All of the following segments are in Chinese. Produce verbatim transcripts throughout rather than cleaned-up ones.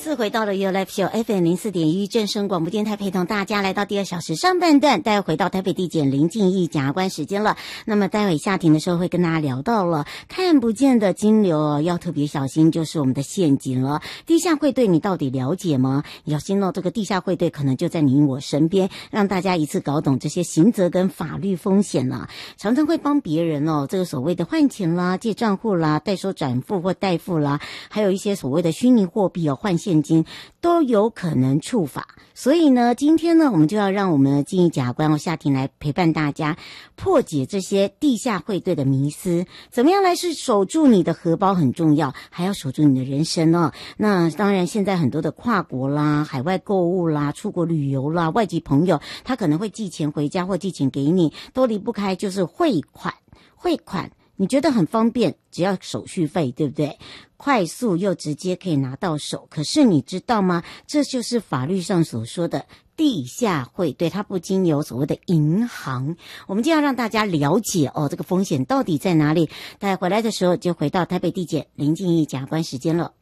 次回到了 You Live Show F M 零四点一正声广播电台，陪同大家来到第二小时上半段，待会回到台北地检林静义检察官时间了。那么待会下庭的时候会跟大家聊到了看不见的金流哦，要特别小心，就是我们的陷阱了。地下汇兑你到底了解吗？小心哦，这个地下汇兑可能就在你我身边，让大家一次搞懂这些刑责跟法律风险了。常常会帮别人哦，这个所谓的换钱啦、借账户啦、代收转付或代付啦，还有一些所谓的虚拟货币哦，换现金都有可能触法。所以呢，今天呢，我们就要让我们的静义检察官哦夏庭来陪伴大家破解这些地下汇兑的迷思，怎么样来是守住你的荷包很重要，还要守住你的人生哦。那当然，现在很多的跨国啦、海外购物啦、出国旅游啦、外籍朋友，他可能会寄钱回家或寄钱给你，都离不开就是汇款，汇款。你觉得很方便，只要手续费，对不对？快速又直接可以拿到手。可是你知道吗？这就是法律上所说的地下汇兑，它不经由所谓的银行。我们就要让大家了解哦，这个风险到底在哪里。大家回来的时候就回到台北地检林静义检察官时间了。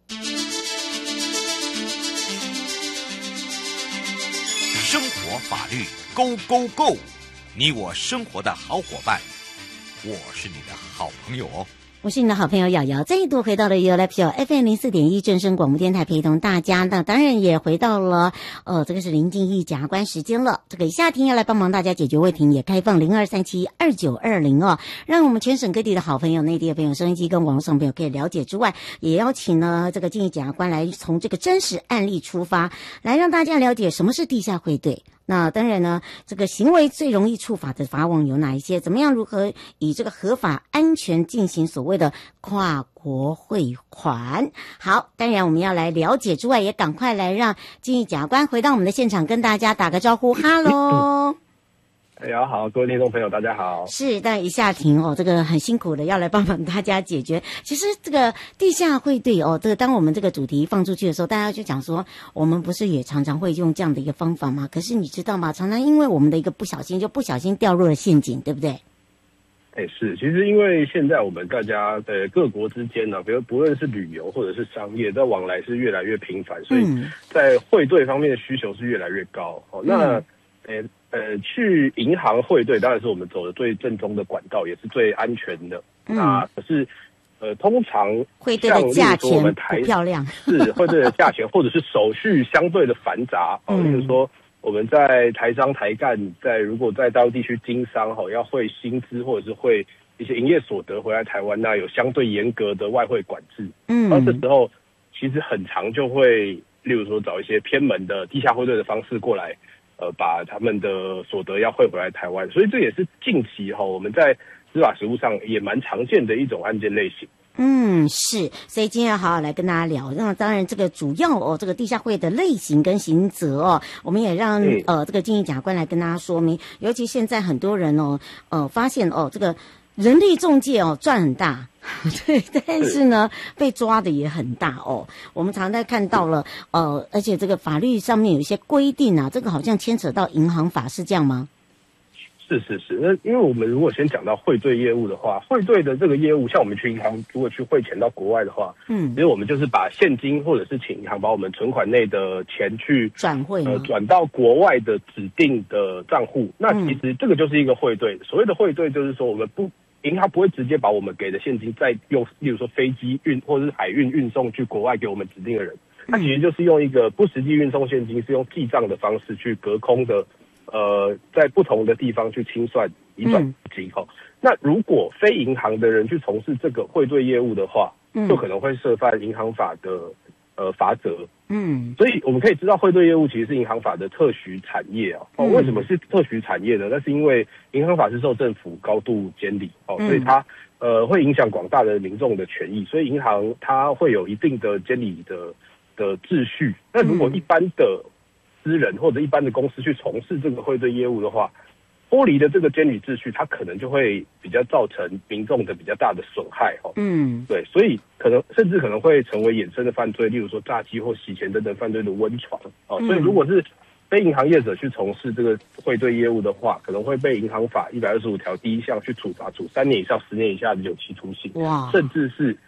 生活法律 Go Go Go， 你我生活的好伙伴。我是你的好朋友哦， 我是你的好朋友瑶瑶，再度回到了 You Live Show F M 零四点一正声广播电台，陪同大家。那当然也回到了，呃，这个是林静义检察官时间了。这个夏庭要来帮忙大家解决问题，也开放零二三七二九二零哦，让我们全省各地的好朋友、内地的朋友、收音机跟网络上朋友可以了解之外，也邀请呢这个静义检察官来从这个真实案例出发，来让大家了解什么是地下汇兑。那当然呢，这个行为最容易触法的法网有哪一些？怎么样如何以这个合法安全进行所谓的跨国汇款？好，当然我们要来了解之外，也赶快来让静义检察官回到我们的现场，跟大家打个招呼。哈喽。 大家好，各位听众朋友，大家好。 是，但一下庭哦，这个很辛苦的，要来帮忙大家解决。其实这个地下汇兑哦，这个当我们这个主题放出去的时候，大家就讲说，我们不是也常常会用这样的一个方法吗？可是你知道吗？常常因为我们的一个不小心，就不小心掉入了陷阱，对不对？ 哎，是，其实因为现在我们大家的各国之间呢，比如不论是旅游或者是商业，的往来是越来越频繁，所以在汇兑方面的需求是越来越高。哦，那呃呃，去银行汇兑当然是我们走的最正宗的管道，也是最安全的。嗯、那可是呃，通常汇兑的价钱不漂亮， 是汇兑的价钱或者是手续相对的繁杂。哦，例如说我们在台商台干，在如果在大陆地区经商，哈，要汇薪资或者是汇一些营业所得回来台湾，那有相对严格的外汇管制。嗯，然后这时候其实很常就会，例如说找一些偏门的地下汇兑的方式过来。呃，把他们的所得要汇回来台湾，所以这也是近期哈我们在司法实务上也蛮常见的一种案件类型。 嗯，是，所以今天要好好来跟大家聊。那当然，这个主要哦，这个地下汇的类型跟刑责哦，我们也让、嗯、呃这个静义检察官来跟大家说明。尤其现在很多人哦，呃，发现哦，这个人力中介哦赚很大。对，但是呢，被抓的也很大哦。我们常常看到了，呃，而且这个法律上面有一些规定啊，这个好像牵扯到银行法，是这样吗？ 是是是，那因为我们如果先讲到汇兑业务的话，汇兑的这个业务，像我们去银行如果去汇钱到国外的话，嗯，其实我们就是把现金或者是请银行把我们存款内的钱去转汇， 呃，转到国外的指定的账户。那其实这个就是一个汇兑。嗯、所谓的汇兑就是说我们不。银行不会直接把我们给的现金再用，例如说飞机运或者是海运运送去国外给我们指定的人，它其实就是用一个不实际运送现金，是用记账的方式去隔空的，呃，在不同的地方去清算移转金哈。那如果非银行的人去从事这个汇兑业务的话，就可能会涉犯银行法的呃罚则。嗯，所以我们可以知道汇兑业务其实是银行法的特许产业啊。哦，为什么是特许产业呢？那是因为银行法是受政府高度监理哦，所以它呃会影响广大的民众的权益，所以银行它会有一定的监理的的秩序。那如果一般的私人或者一般的公司去从事这个汇兑业务的话，剥离的这个监理秩序，它可能就会比较造成民众的比较大的损害哦。嗯，对，所以可能甚至可能会成为衍生的犯罪，例如说诈欺或洗钱等等犯罪的温床哦。所以如果是非银行业者去从事这个汇兑业务的话，可能会被银行法一百二十五条第一项去处罚，处三年以上十年以下的有期徒刑，哇，甚至是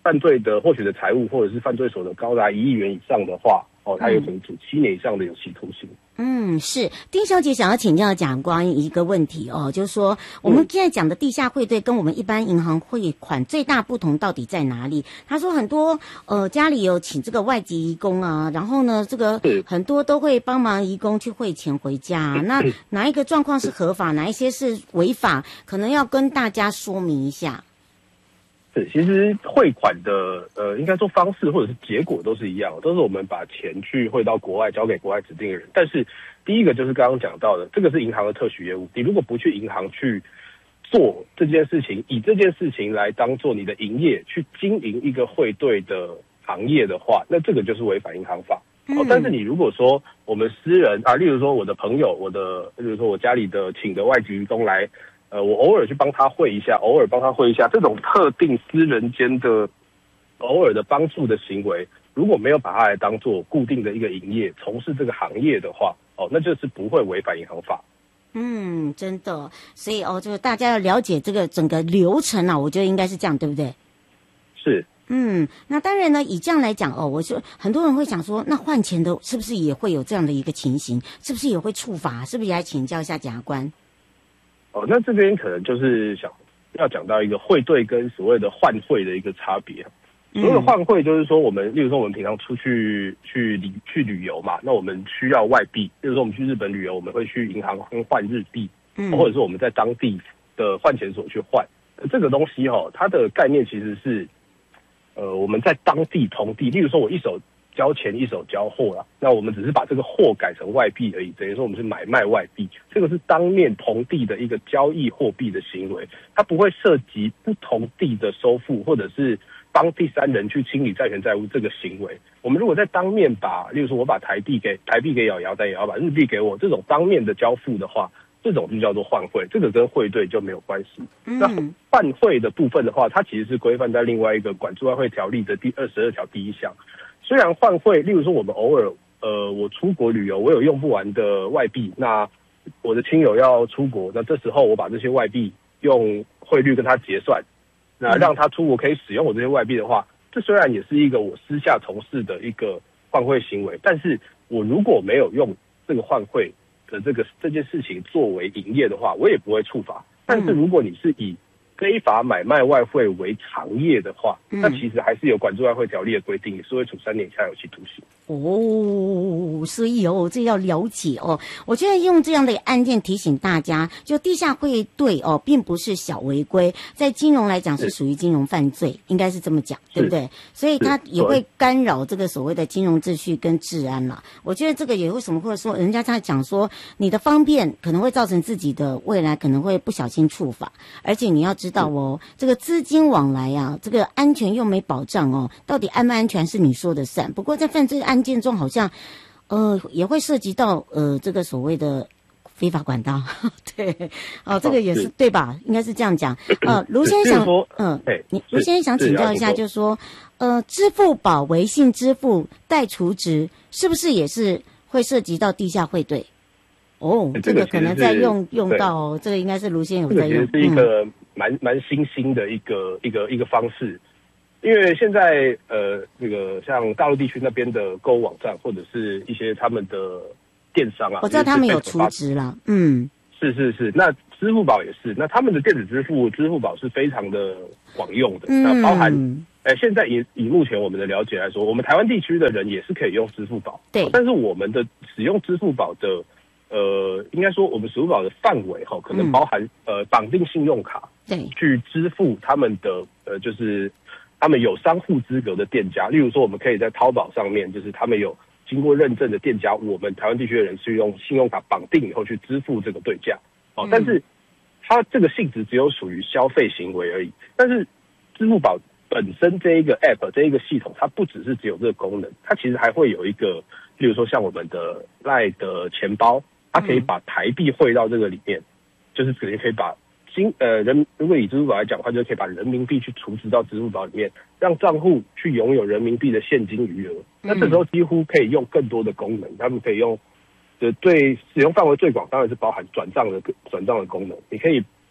犯罪的获取的财物或者是犯罪所得高达一亿元以上的话，哦，他有可能处七年以上的有期徒刑。 嗯，是丁小姐想要请教蒋光一个问题哦，就是说我们现在讲的地下汇兑跟我们一般银行汇款最大不同到底在哪里？他说很多呃家里有请这个外籍移工啊，然后呢这个很多都会帮忙移工去汇钱回家啊，那哪一个状况是合法，哪一些是违法，可能要跟大家说明一下。 是，其实汇款的呃，应该说方式或者是结果都是一样，都是我们把钱去汇到国外，交给国外指定的人。但是第一个就是刚刚讲到的，这个是银行的特许业务，你如果不去银行去做这件事情，以这件事情来当做你的营业，去经营一个汇兑的行业的话，那这个就是违反银行法。哦，但是你如果说我们私人啊，例如说我的朋友，我的，例如说我家里的请的外籍移工来。呃，我偶尔去帮他汇一下，偶尔帮他汇一下，这种特定私人间的偶尔的帮助的行为，如果没有把它来当做固定的一个营业，从事这个行业的话，哦，那就是不会违反银行法。 嗯，真的，所以哦，就是大家要了解这个整个流程啊，我觉得应该是这样，对不对？ 是。 嗯，那当然呢，以这样来讲哦，我说很多人会想说，那换钱的是不是也会有这样的一个情形？是不是也会触法？是不是也来请教一下检察官？ 哦，那这边可能就是想要讲到一个汇兑跟所谓的换汇的一个差别。所谓的换汇就是说，我们例如说我们平常出去去旅去旅游嘛，那我们需要外币，例如说我们去日本旅游，我们会去银行换日币，嗯，或者是我们在当地的换钱所去换。这个东西哦，它的概念其实是，呃，我们在当地同地，例如说我一手交钱一手交货啦，那我们只是把这个货改成外币而已，等于说我们是买卖外币，这个是当面同地的一个交易货币的行为，它不会涉及不同地的收付或者是帮第三人去清理债权债务这个行为。我们如果在当面把，例如说我把台币给台币给瑶瑶，但瑶瑶把日币给我，这种当面的交付的话，这种就叫做换汇，这个跟汇兑就没有关系。嗯、那换汇的部分的话，它其实是规范在另外一个管制外汇条例的第二十二条第一项。虽然换汇，例如说我们偶尔，呃，我出国旅游，我有用不完的外币，那我的亲友要出国，那这时候我把这些外币用汇率跟他结算，那让他出国可以使用我这些外币的话，这虽然也是一个我私下从事的一个换汇行为，但是我如果没有用这个换汇的这个这件事情作为营业的话，我也不会触法。但是如果你是以非法买卖外汇为常业的话，嗯、那其实还是有管制外汇条例的规定，也是会处三年以下有期徒刑。 哦，所以哦，这要了解哦。我觉得用这样的案件提醒大家，就地下汇兑哦，并不是小违规，在金融来讲是属于金融犯罪，应该是这么讲，对不对？所以它也会干扰这个所谓的金融秩序跟治安啦。我觉得这个也为什么会说，人家在讲说，你的方便可能会造成自己的未来可能会不小心触法，而且你要知道哦，这个资金往来啊，这个安全又没保障哦，到底安不安全是你说的算。不过在犯罪案件中，好像呃也会涉及到呃这个所谓的非法管道，对，哦，这个也是、哦、对吧？应该是这样讲。呃，卢先生想，嗯，呃、你卢先生想请教一下，就是说，呃，支付宝、微信支付代储值是不是也是会涉及到地下汇兑？哦，这个可能在用用到，这个应该是卢先生有在用， 这个其实是一个蛮蛮新兴的一个一个一个方式。因为现在呃，那个像大陆地区那边的购物网站或者是一些他们的电商啊， 我知道他们有储值了，嗯， 是是是，那支付宝也是，那他们的电子支付，支付宝是非常的广用的，嗯、那包含，哎、呃，现在以以目前我们的了解来说，我们台湾地区的人也是可以用支付宝， 对， 但是我们的使用支付宝的，呃，应该说我们支付宝的范围哈，可能包含、嗯、呃绑定信用卡， 对， 去支付他们的呃就是。他们有商户资格的店家，例如说我们可以在淘宝上面，就是他们有经过认证的店家，我们台湾地区的人是用信用卡绑定以后去支付这个对价，哦，但是它这个性质只有属于消费行为而已。但是支付宝本身这一个 app 这一个系统，它不只是只有这个功能，它其实还会有一个，例如说像我们的 LINE 的钱包，它可以把台币汇到这个里面，就是直接可以把。金呃人，如果以支付宝来讲的话，就可以把人民币去储值到支付宝里面，让账户去拥有人民币的现金余额。那这时候几乎可以用更多的功能，他们可以用，呃，对使用范围最广，当然是包含转账的转账的功能。你可以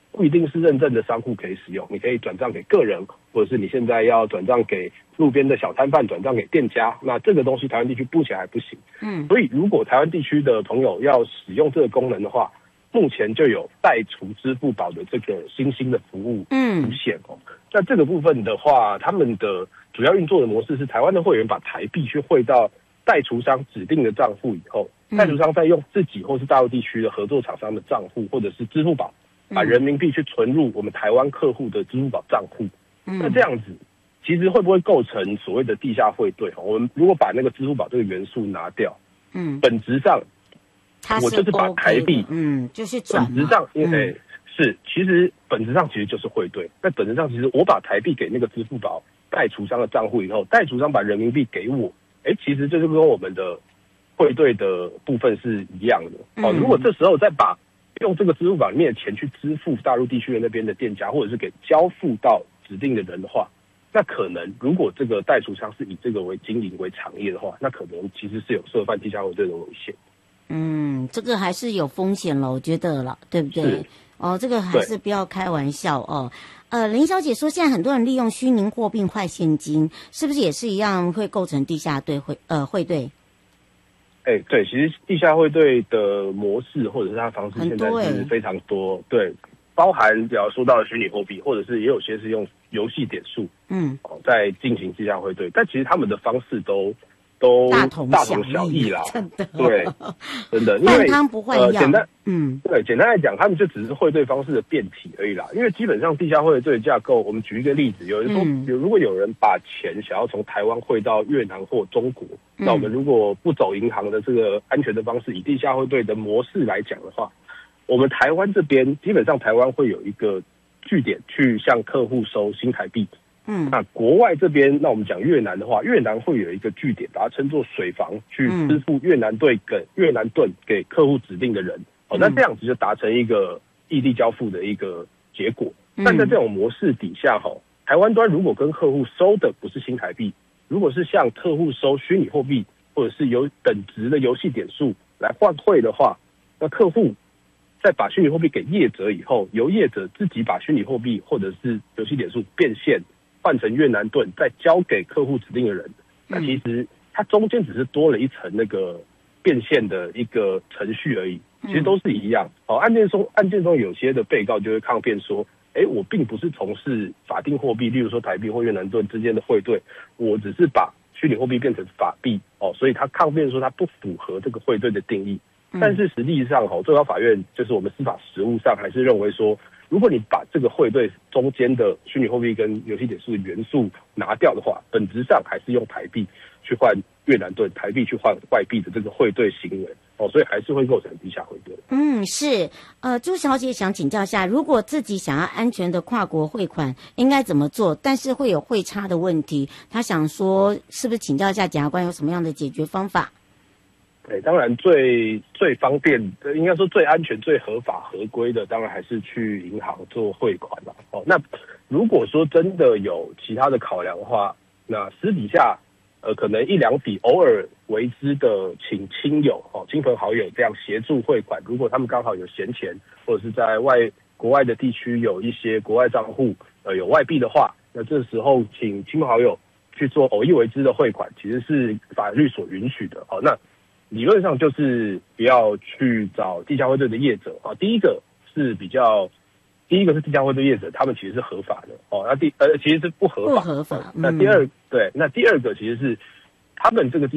不一定是认证的商户可以使用，你可以转账给个人，或者是你现在要转账给路边的小摊贩，转账给店家。那这个东西台湾地区目前还不行。嗯，所以如果台湾地区的朋友要使用这个功能的话，目前就有代储支付宝的这个新兴的服务出现哦。嗯、那这个部分的话，他们的主要运作的模式是台湾的会员把台币去汇到代储商指定的账户以后，代储商再用自己或是大陆地区的合作厂商的账户或者是支付宝，把人民币去存入我们台湾客户的支付宝账户。嗯、那这样子，其实会不会构成所谓的地下汇兑？我们如果把那个支付宝这个元素拿掉，嗯，本质上，我就是把台币， 嗯，就是转本质上，因为、嗯、是其实本质上其实就是汇兑。但本质上，其实我把台币给那个支付宝代储商的账户以后，代储商把人民币给我，哎，其实这就跟我们的汇兑的部分是一样的。哦，如果这时候再把用这个支付宝里面的钱去支付大陆地区的那边的店家，或者是给交付到指定的人的话，那可能如果这个代储商是以这个为经营为产业的话，那可能其实是有涉犯地下汇兑的危险。 嗯，这个还是有风险了，我觉得了，对不对？哦，这个还是不要开玩笑哦。呃，林小姐说，现在很多人利用虚拟货币换现金，是不是也是一样会构成地下兑汇呃汇兑？ 哎、欸，对，其实地下汇兑的模式或者是它方式现在是非常多，欸、对，包含只要说到虚拟货币，或者是也有些是用游戏点数，嗯，哦，在进行地下汇兑，但其实他们的方式都都大同大同小异啦， 真的， 对，真的，因为换汤不换药， 呃，简单， 嗯， 对，简单来讲，他们就只是汇兑方式的变体而已啦。因为基本上地下汇兑的架构，我们举一个例子，有人说，嗯、如果有人把钱想要从台湾汇到越南或中国，嗯、那我们如果不走银行的这个安全的方式，以地下汇兑的模式来讲的话，我们台湾这边基本上台湾会有一个据点去向客户收新台币。嗯，那国外这边，那我们讲越南的话，越南会有一个据点，把它称作水房，去支付越南盾给越南盾给客户指定的人。哦，那这样子就达成一个异地交付的一个结果。但在这种模式底下，哈，台湾端如果跟客户收的不是新台币，如果是向客户收虚拟货币或者是有等值的游戏点数来换汇的话，那客户在把虚拟货币给业者以后，由业者自己把虚拟货币或者是游戏点数变现。换成越南盾，再交给客户指定的人，那其实它中间只是多了一层那个变现的一个程序而已，其实都是一样。哦，案件中案件中有些的被告就会抗辩说，哎，我并不是从事法定货币，例如说台币或越南盾之间的汇兑，我只是把虚拟货币变成法币，哦，所以他抗辩说他不符合这个汇兑的定义。但是实际上，哦，最高法院就是我们司法实务上还是认为说，如果你把这个汇兑中间的虚拟货币跟游戏点数的元素拿掉的话，本质上还是用台币去换越南盾，台币去换外币的这个汇兑行为哦，所以还是会构成地下汇兑。 嗯，是。呃，朱小姐想请教一下，如果自己想要安全的跨国汇款，应该怎么做？但是会有汇差的问题，她想说，是不是请教一下检察官有什么样的解决方法？ 对，当然最最方便，应该说最安全、最合法合规的，当然还是去银行做汇款啦。哦，那如果说真的有其他的考量的话，那私底下呃可能一两笔偶尔为之的，请亲友哦、亲朋好友这样协助汇款。如果他们刚好有闲钱，或者是在外国外的地区有一些国外账户，呃有外币的话，那这时候请亲朋好友去做偶一为之的汇款，其实是法律所允许的。哦，那理论上就是不要去找地下汇兑的业者啊。第一个是比较，第一个是地下汇兑业者，他们其实是合法的哦。那第呃其实是不合法， 不合法。 嗯、那第二对，那第二个其实是他们这个地